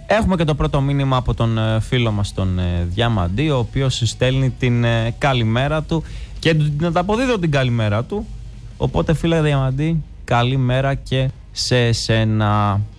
Έχουμε και το πρώτο μήνυμα από τον φίλο μας τον Διαμαντή, ο οποίος στέλνει την καλημέρα του και να τα αποδίδω την καλημέρα του. Οπότε φίλε Διαμαντή, καλημέρα και σε εσένα.